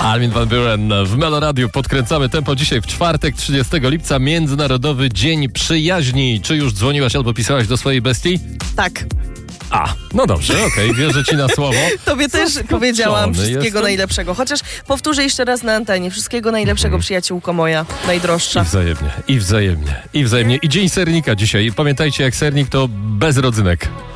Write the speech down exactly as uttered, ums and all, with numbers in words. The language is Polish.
Armin van Buuren w Meloradiu. Podkręcamy tempo dzisiaj w czwartek, trzydziestego lipca, Międzynarodowy Dzień Przyjaźni. Czy już dzwoniłaś albo pisałaś do swojej bestii? Tak. A, no dobrze, okej, okay, wierzę ci na słowo. Tobie też powiedziałam wszystkiego jestem. najlepszego. Chociaż powtórzę jeszcze raz na antenie. Wszystkiego najlepszego, mm. przyjaciółko moja, najdroższa. I wzajemnie, i wzajemnie, i wzajemnie. I Dzień Sernika dzisiaj. Pamiętajcie, jak sernik to bez rodzynek.